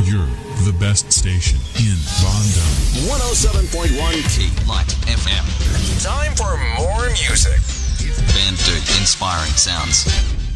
You're the best station in Bondo. 107.1 Key Light FM. Time for more music. Bandu inspiring sounds.